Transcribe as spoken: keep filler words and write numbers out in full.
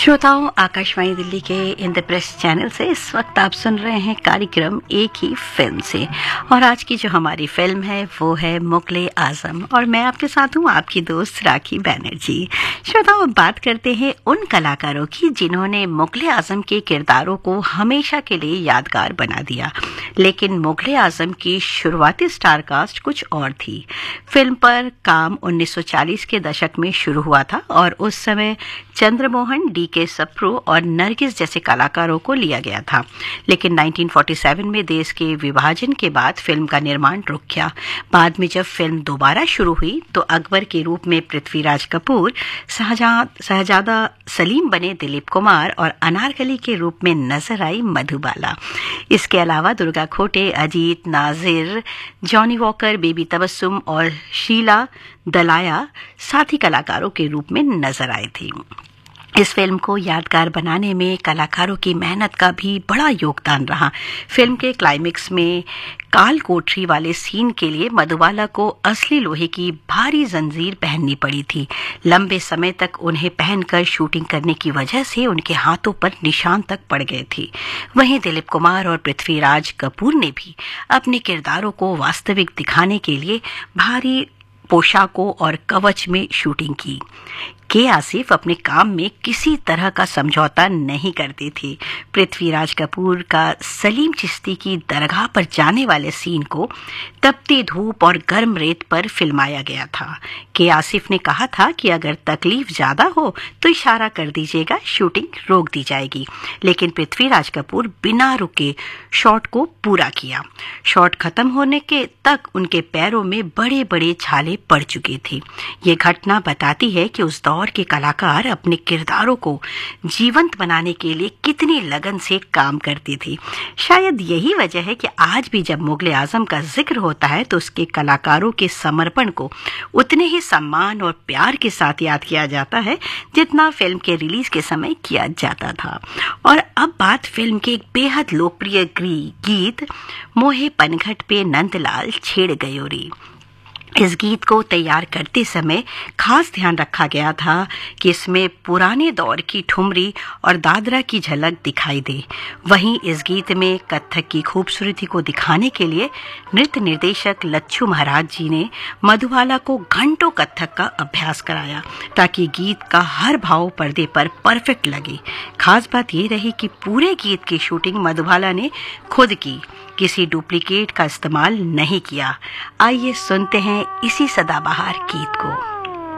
श्रोताओं, आकाशवाणी दिल्ली के इंद्रप्रस्थ चैनल से इस वक्त आप सुन रहे हैं कार्यक्रम एक ही फिल्म से। और आज की जो हमारी फिल्म है वो है मुगले आजम, और मैं आपके साथ हूँ आपकी दोस्त राखी बैनर्जी। श्रोताओं, अब बात करते हैं उन कलाकारों की जिन्होंने मुगले आजम के किरदारों को हमेशा के लिए यादगार बना दिया। लेकिन मुगले आजम की शुरुआती स्टार कास्ट कुछ और थी। फिल्म पर काम उन्नीस सौ चालीस के दशक में शुरू हुआ था और उस समय चंद्रमोहन, डी के सप्रू और नरगिस जैसे कलाकारों को लिया गया था। लेकिन उन्नीस सौ सैंतालीस में देश के विभाजन के बाद फिल्म का निर्माण रुक गया। बाद में जब फिल्म दोबारा शुरू हुई तो अकबर के रूप में पृथ्वीराज कपूर, शहजादा सलीम बने दिलीप कुमार और अनारकली के रूप में नजर आई मधुबाला। इसके अलावा दुर्गा खोटे, Ajit, नाजिर, Johnny walker, baby Tabassum और शीला दलाया साथी कलाकारों के रूप में नजर आए थे। इस फिल्म को यादगार बनाने में कलाकारों की मेहनत का भी बड़ा योगदान रहा। फिल्म के क्लाइमेक्स में काल कोठरी वाले सीन के लिए मधुबाला को असली लोहे की भारी जंजीर पहननी पड़ी थी। लंबे समय तक उन्हें पहनकर शूटिंग करने की वजह से उनके हाथों पर निशान तक पड़ गए थे। वहीं दिलीप कुमार और पृथ्वीराज कपूर ने भी अपने किरदारों को वास्तविक दिखाने के लिए भारी पोशाकों और कवच में शूटिंग की। के आसिफ अपने काम में किसी तरह का समझौता नहीं करते थे। पृथ्वीराज कपूर का सलीम चिश्ती की दरगाह पर जाने वाले सीन को तपती धूप और गर्म रेत पर फिल्माया गया था। के आसिफ ने कहा था कि अगर तकलीफ ज्यादा हो तो इशारा कर दीजिएगा, शूटिंग रोक दी जाएगी। लेकिन पृथ्वीराज कपूर बिना रुके शॉट को पूरा किया। शॉट खत्म होने के तक उनके पैरों में बड़े बड़े छाले पड़ चुके थे। ये घटना बताती है कि उस दौर के कलाकार अपने किरदारों को जीवंत बनाने के लिए कितनी लगन से काम करते थे। शायद यही वजह है कि आज भी जब मुगले आजम का जिक्र होता है तो उसके कलाकारों के समर्पण को उतने ही सम्मान और प्यार के साथ याद किया जाता है जितना फिल्म के रिलीज के समय किया जाता था। और अब बात फिल्म के एक बेहद लोकप्रिय गीत मोहे पनघट पे नंदलाल छेड़ गयो रे। इस गीत को तैयार करते समय खास ध्यान रखा गया था कि इसमें पुराने दौर की ठुमरी और दादरा की झलक दिखाई दे। वहीं इस गीत में कथक की खूबसूरती को दिखाने के लिए नृत्य निर्देशक लच्छू महाराज जी ने मधुबाला को घंटों कथक का अभ्यास कराया ताकि गीत का हर भाव पर्दे पर परफेक्ट लगे। खास बात यह रही कि पूरे गीत की शूटिंग मधुबाला ने खुद की, किसी डुप्लीकेट का इस्तेमाल नहीं किया। आइए सुनते हैं इसी सदाबहार गीत को।